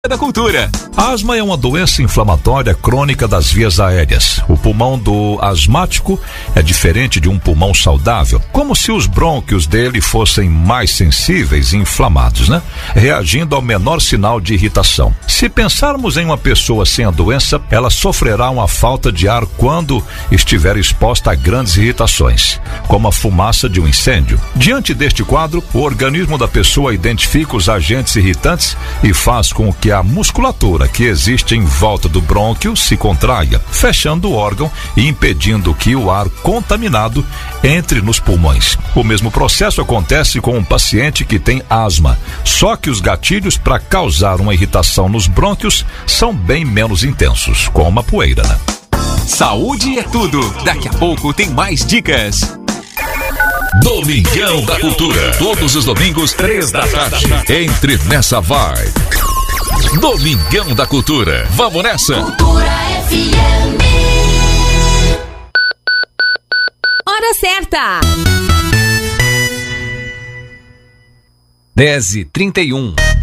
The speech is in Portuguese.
da Cultura. A asma é uma doença inflamatória crônica das vias aéreas. O pulmão do asmático é diferente de um pulmão saudável, como se os brônquios dele fossem mais sensíveis e inflamados, né? Reagindo ao menor sinal de irritação. Se pensarmos em uma pessoa sem a doença, ela sofrerá uma falta de ar quando estiver exposta a grandes irritações, como a fumaça de um incêndio. Diante deste quadro, o organismo da pessoa identifica os agentes irritantes e faz com que a musculatura que existe em volta do brônquio se contraia, fechando o órgão e impedindo que o ar contaminado entre nos pulmões. O mesmo processo acontece com um paciente que tem asma, só que os gatilhos para causar uma irritação nos brônquios são bem menos intensos, como a poeira, né? Saúde é tudo. Daqui a pouco tem mais dicas. Domingão da Cultura. Todos os domingos, 3 da tarde. Entre nessa vibe. Domingão da Cultura. Vamos nessa? Cultura FM. Hora certa. 10h31.